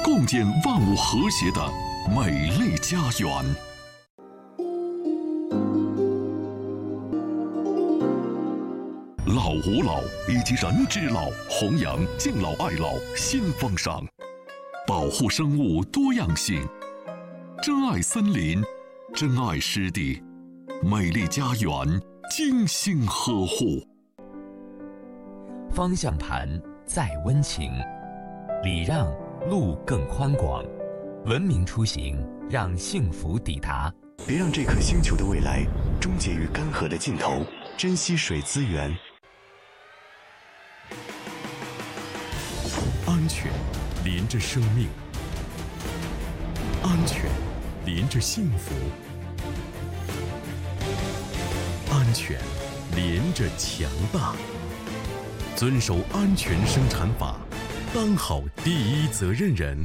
共建万物和谐的美丽家园。老吾老以及人之老，弘扬敬老爱老新风尚，保护生物多样性，珍爱森林，珍爱湿地，美丽家园精心呵护。 方向盘再温情，礼让路更宽广，文明出行让幸福抵达。 别让这颗星球的未来终结于干涸的尽头，珍惜水资源。 安全连着生命，安全连着幸福，安全连着强大。遵守安全生产法，当好第一责任人。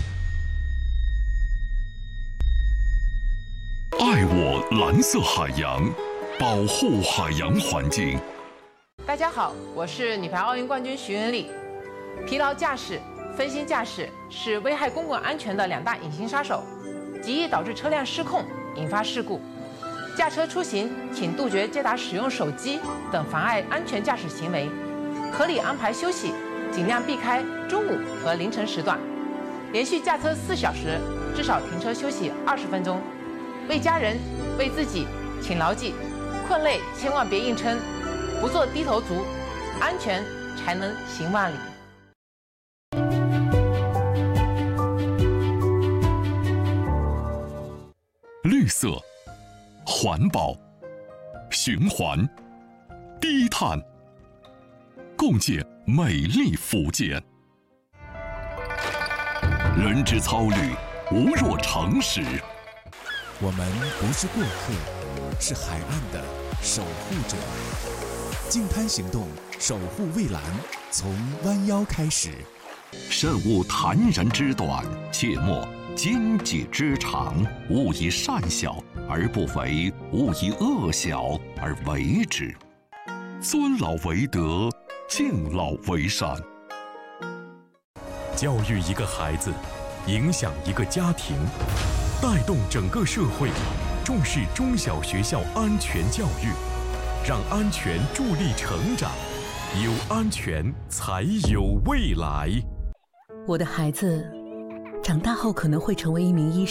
爱我蓝色海洋，保护海洋环境。 大家好，我是女排奥运冠军徐文丽。疲劳驾驶、分心驾驶是危害公共安全的2大隐形杀手，极易导致车辆失控，引发事故。驾车出行，请杜绝接打使用手机等妨碍安全驾驶行为，合理安排休息，尽量避开中午和凌晨时段。连续驾车4小时，至少停车休息20分钟。为家人、为自己，请牢记：困累千万别硬撑，不做低头族，安全才能行万里。 绿色、环保、循环、低碳，共建美丽福建。人之操虑，无若长史。 我们不是过客，是海岸的守护者。净滩行动，守护蔚蓝，从弯腰开始。 慎勿坦然之短，切莫奸计之长。勿以善小而不为，勿以恶小而为之。尊老为德，敬老为善。 教育一个孩子，影响一个家庭，带动整个社会，重视中小学校安全教育，让安全助力成长，有安全才有未来。 我的孩子长大后可能会成为一名医生。